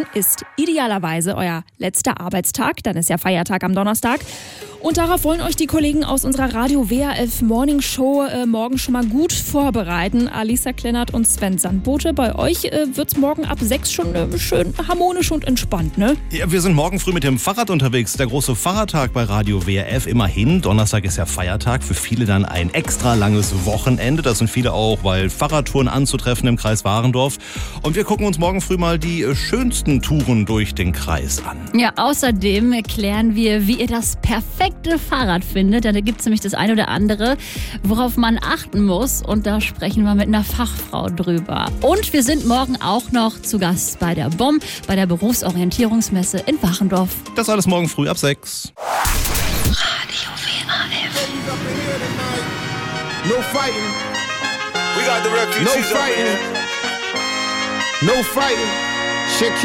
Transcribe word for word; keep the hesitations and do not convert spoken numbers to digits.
ist idealerweise euer letzter Arbeitstag, dann ist ja Feiertag am Donnerstag. Und darauf wollen euch die Kollegen aus unserer Radio W R elf Morning Show äh, morgen schon mal gut vorbereiten. Alisa Klennert und Sven Sandbote. Bei euch äh, wird's morgen ab sechs schon äh, schön harmonisch und entspannt, ne? Ja, wir sind morgen früh mit dem Fahrrad unterwegs. Der große Fahrradtag bei Radio W R elf. Immerhin, Donnerstag ist ja Feiertag. Für viele dann ein extra langes Wochenende. Das sind viele auch, weil Fahrradtouren anzutreffen im Kreis Warendorf. Und wir gucken uns morgen früh mal die äh, schönsten Touren durch den Kreis an. Ja, außerdem erklären wir, wie ihr das perfekte Fahrrad findet. Da gibt es nämlich das eine oder andere, worauf man achten muss. Und da sprechen wir mit einer Fachfrau drüber. Und wir sind morgen auch noch zu Gast bei der B O M, bei der Berufsorientierungsmesse in Warendorf. Das alles morgen früh ab sechs. Radio W R elf. No fighting. We got the refugees. No fighting. No fighting. Shakira.